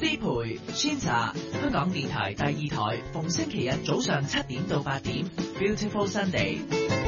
啲培穿茶，香港電台第二台，逢星期日早上7點到8點 Beautiful Sunday。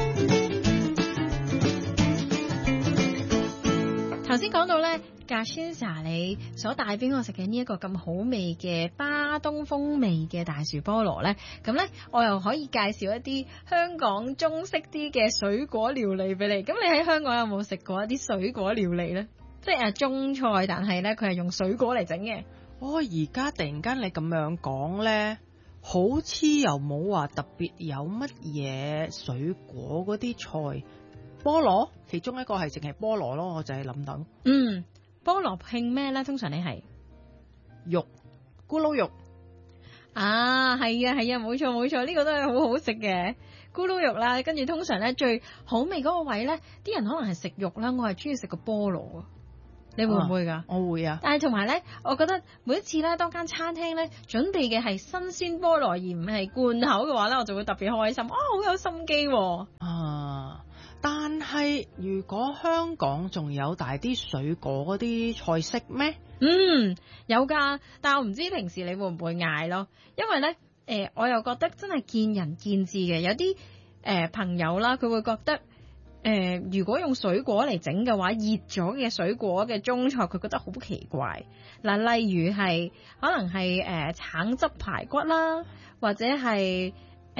頭先講到咧 Gashinsa 你所帶俾我食嘅呢一個咁好味嘅巴東風味嘅大樹菠蘿咧，咁咧我又可以介紹一啲香港中式啲嘅水果料理俾你。咁你喺香港有冇食過一啲水果料理咧？即係中菜，但係咧佢係用水果嚟整嘅。 而家突然間你咁樣講咧，好似又冇話特別有乜嘢水果嗰啲菜。菠蘿其中一個係淨係菠蘿咯，我就係諗到。 菠蘿拼咩咧？通常你係肉，咕嚕肉啊，係啊，冇錯，呢個都係好好食嘅咕嚕肉啦。跟住通常咧最好味嗰個位咧，啲人可能係食肉啦，我係中意食個菠蘿啊。你會唔會㗎？ 我會啊。 但係同埋咧，我覺得每一次咧，當間餐廳咧準備嘅係新鮮菠蘿而唔係罐頭嘅話咧，我就會特別開心。好有心機喎。 但係如果香港仲有大啲水果嗰啲菜式咩？ 有㗎，但係我唔知平時你會唔會嗌咯，因為咧我又覺得真係見仁見智嘅。有啲朋友啦，佢會覺得如果用水果嚟整嘅話，熱咗嘅水果嘅中菜，佢覺得好奇怪。嗱，例如係可能係橙汁排骨啦，或者係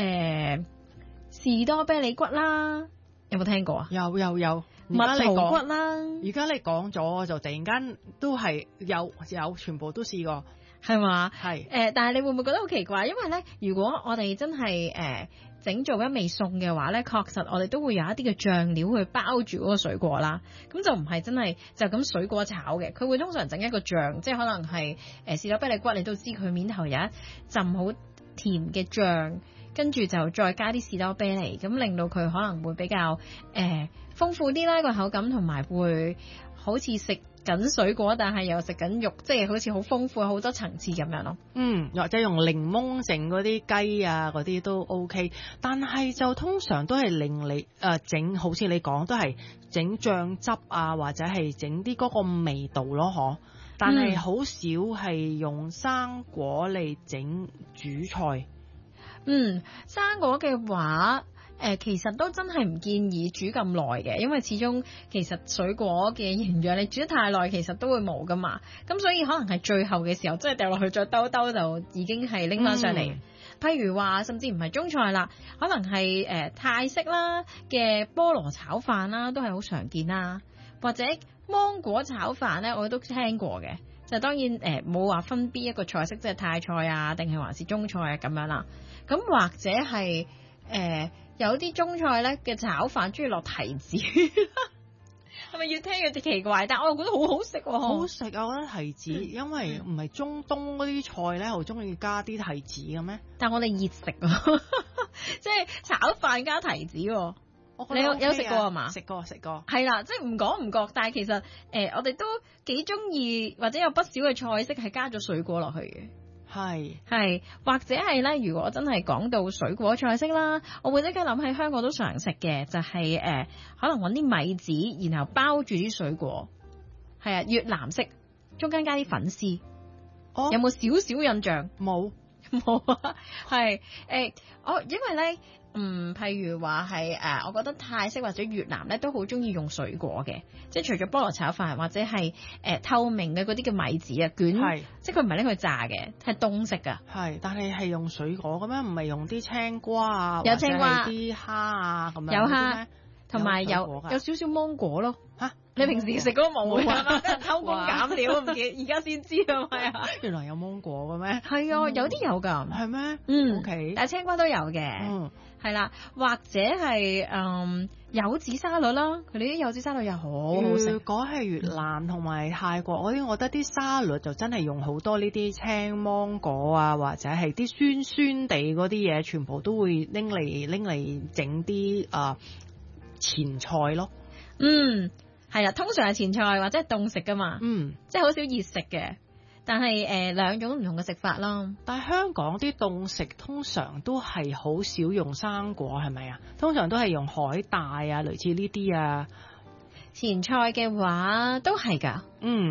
士多啤梨骨啦。有冇聽過啊？ 有蜜桃骨啦。 而家你講咗，我就突然間都係有全部都試過， 係嘛？ 係但係你會唔會覺得好奇怪？因為咧，如果我哋真係整做一味餸嘅話咧，確實我哋都會有一啲嘅醬料去包住嗰個水果啦。咁就唔係真係就咁水果炒嘅，佢會通常整一個醬，即係可能係士多啤梨骨，你都知佢面頭有一浸好甜嘅醬。跟住就再加啲士多啤梨，咁令到佢可能會比較豐富啲啦個口感，同埋會好似食緊水果，但係又食緊肉，即係好似好豐富好多層次咁樣咯。 或者用檸檬整嗰啲雞啊嗰啲都 OK， 但係就通常都係令你整，好似你講都係整醬汁啊，或者係整啲嗰個味道咯，嗬。但係好少係用生果嚟整主菜。 生果嘅話，其實都真係唔建議煮咁耐嘅，因為始終其實水果嘅營養你煮得太耐，其實都會冇噶嘛。咁所以可能係最後嘅時候，即係掉落去再兜兜就已經係拎翻上嚟。譬如話，甚至唔係中菜啦，可能係泰式啦嘅菠蘿炒飯啦，都係好常見啦。或者芒果炒飯咧，我都聽過嘅。就當然冇話分邊一個菜式，即係泰菜啊，定係還是中菜啊咁樣啦。咁或者係有啲中菜咧嘅炒飯中意落提子，係咪越聽越奇怪？但我又覺得好好食喎， 好食啊！我覺得提子，因為唔係中東嗰啲菜咧，好中意加啲提子嘅咩？ 但我哋熱食啊，即係炒飯加提子喎。你有食過係嘛？ 食過。 係啦，即係唔講唔覺，但係其實我哋都幾中意，或者有不少嘅菜式係加咗水果落去嘅。係，或者係咧，如果真係講到水果菜式啦，我會即刻諗起香港都常食嘅，就係可能揾啲米紙，然後包住啲水果，係啊，越南式，中間加啲粉絲。有冇少少印象？ 冇啊，係因為咧。譬如話係我覺得泰式或者越南咧都好中意用水果嘅，即係除咗菠蘿炒飯或者係透明嘅嗰啲叫米紙啊卷，即係佢唔係拎去炸嘅，係凍食噶。 但係用水果咁樣，唔係用啲青瓜啊， 有青瓜、 啲蝦啊咁樣。 有蝦，同埋有少少芒果咯。你平時食嗰個冇啊？俾人偷工減料，唔記得而家先知係咪啊？ 原來有芒果嘅咩？ 係啊，有啲有㗎。 係咩？OK， 但係青瓜都有嘅。係啦，或者係柚子沙律啦，佢哋啲柚子沙律又好好食。 如果係越南同埋泰國嗰啲，我覺得啲沙律就真係用好多呢啲青芒果啊，或者係啲酸酸地嗰啲嘢，全部都會拎嚟整啲前菜咯。 係啦，通常係前菜或者係凍食噶嘛。即係好少熱食嘅。但係兩種唔同嘅食法啦。 但係香港啲凍食通常都係好少用生果，係咪啊？通常都係用海帶啊，類似呢啲啊。 前菜嘅話都係㗎，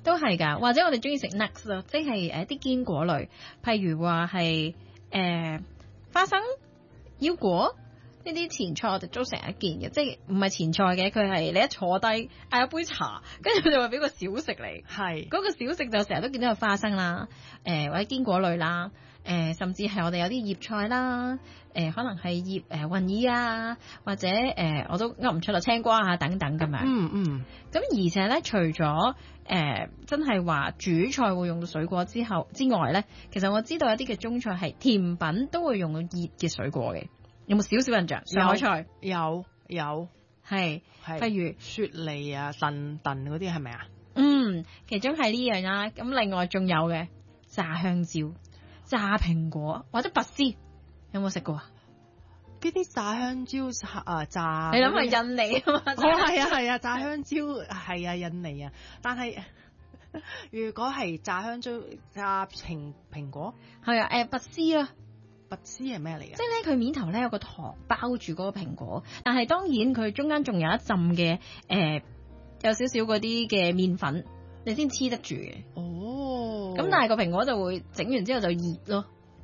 都係㗎，或者我哋中意食 nuts 咯，即係啲堅果類，譬如話係花生、腰果呢啲前菜，我哋都成日見嘅，即係唔係前菜嘅，佢係你一坐低嗌一杯茶，跟住佢就會俾個小食嚟。 係嗰個小食就成日都見到有花生啦，或者堅果類啦，甚至係我哋有啲葉菜啦，可能係葉雲耳啊，或者我都噏唔出啦，青瓜啊等等咁樣。 嗯。 咁而且咧，除咗真係話主菜會用到水果之外咧，其實我知道有啲嘅中菜係甜品都會用到熱嘅水果嘅。有冇少少印象？上海菜有係，譬如雪梨啊、燉嗰啲係咪啊？ 其中係呢樣啦。咁另外仲有嘅炸香蕉、炸蘋果或者拔絲，有冇食過啊？ 呢啲炸香蕉炸， 你諗係印尼啊嘛？ 係啊，炸香蕉係啊，印尼啊。但係如果係炸香蕉、炸蘋果， 係啊，拔絲啊。 拔絲係咩嚟嘅？ 即係咧，佢面頭咧有個糖包住嗰個蘋果，但係當然佢中間仲有一浸嘅有少少嗰啲嘅麵粉，你先黐得住嘅。 哦， 咁但係個蘋果就會整完之後就熱咯。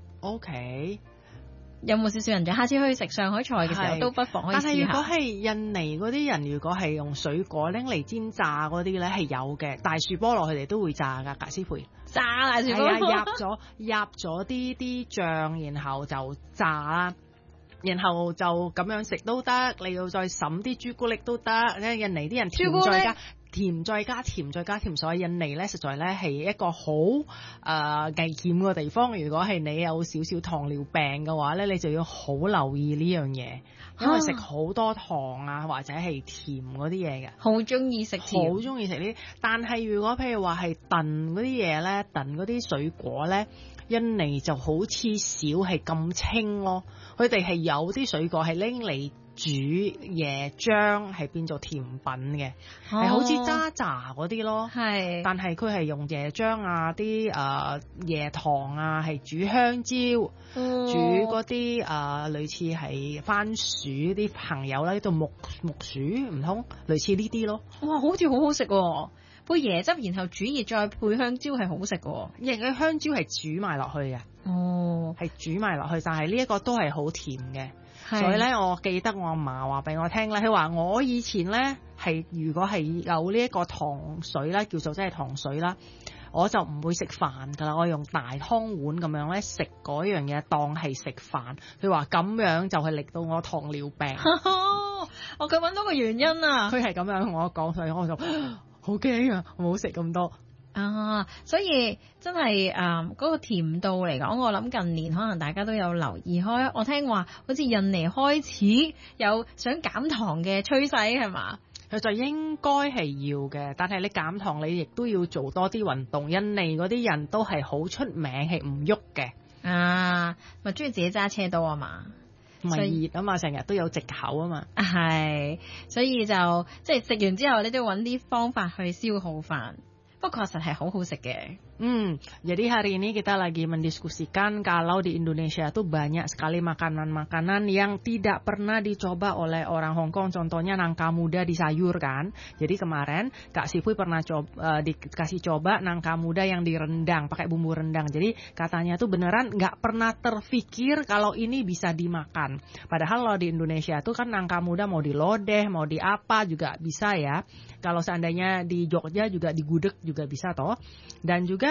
OK， 有冇少少印象？下次去食上海菜嘅時候都不妨可以試下。 但係如果係印尼嗰啲人，如果係用水果拎嚟煎炸嗰啲咧，係有嘅。大樹菠蘿佢哋都會炸㗎，格斯培。 炸大樹菠蘿， 入咗啲醬，然後就炸啦，然後就咁樣食都得。你要再揼啲朱古力都得。印尼啲人甜再加甜，所以印尼咧實在咧係一個好危險嘅地方。如果係你有少少糖尿病嘅話咧，你就要好留意呢樣嘢，因為食好多糖啊或者係甜嗰啲嘢嘅， 好中意食甜， 好中意食呢啲。但係如果譬如話係燉嗰啲嘢咧，燉嗰啲水果咧，印尼就好似少係咁清咯。佢哋係有啲水果係拎嚟煮椰漿係變做甜品嘅，係好似渣渣嗰啲咯。係，但係佢係用椰漿啊、啲椰糖啊，係煮香蕉，煮嗰啲類似係番薯啲朋友啦，呢度木薯唔通類似呢啲咯。 哇，好似好好食喎！配椰汁，然後煮熱再配香蕉係好食嘅。 而家香蕉係煮埋落去嘅，係煮埋落去，但係呢一個都係好甜嘅。所以咧，我記得我阿嫲話俾我聽咧，佢話我以前咧係如果係有呢一個糖水啦，叫做即係糖水啦，我就唔會食飯噶啦，我用大湯碗咁樣咧食嗰樣嘢當係食飯。佢話咁樣就係令到我糖尿病。 佢揾到個原因啊！ 佢係咁樣同我講，所以我就好驚啊！我冇食咁多。 所以真係嗰個甜度嚟講，我諗近年可能大家都有留意開。我聽話好似印尼開始有想減糖嘅趨勢，係嘛？ 佢就應該係要嘅，但係你減糖你亦都要做多啲運動。印尼嗰啲人都係好出名係唔喐嘅， 咪中意自己揸車多啊嘛， 同埋熱啊嘛，成日都有藉口啊嘛。 係，所以就即係食完之後，你都要揾啲方法去消耗飯。不過確實係好好食嘅。 Jadi hari ini kita lagi mendiskusikan kalau di Indonesia tuh banyak sekali makanan-makanan yang tidak pernah dicoba oleh orang Hong Kong. Contohnya nangka muda di sayur kan. Jadi kemarin Kak Sifui pernah dikasih coba nangka muda yang direndang pakai bumbu rendang. Jadi katanya tuh beneran nggak pernah terfikir kalau ini bisa dimakan. Padahal kalau di Indonesia tuh kan nangka muda mau dilodeh, mau di apa juga bisa ya. Kalau seandainya di Jogja juga digudeg juga bisa toh. Dan juga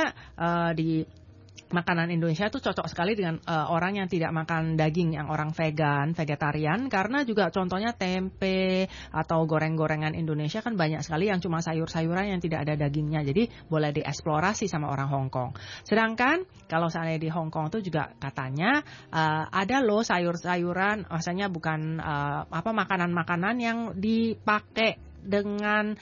di makanan Indonesia tuh cocok sekali dengan orang yang tidak makan daging, yang orang vegetarian, karena juga contohnya tempe atau goreng-gorengan Indonesia kan banyak sekali yang cuma sayur-sayuran yang tidak ada dagingnya, jadi boleh dieksplorasi sama orang Hong Kong. Sedangkan kalau seandainya di Hong Kong tuh juga katanya ada loh sayur-sayuran, maksudnya bukan makanan-makanan yang dipakai dengan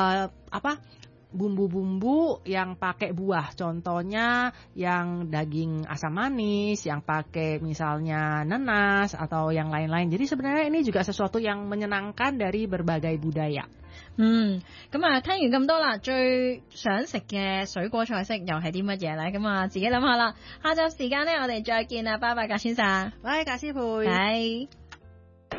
bumbu-bumbu yang pakai buah, contohnya yang daging asam manis, yang pakai misalnya nanas atau yang lain-lain. Jadi sebenarnya ini juga sesuatu yang menyenangkan dari berbagai budaya. 咁啊，聽完咁多啦，最想食嘅水果菜式又係啲乜嘢咧？咁啊，自己諗下啦。下集時間咧，我哋再見啦，拜拜，格先生。 拜，格師傅。 拜。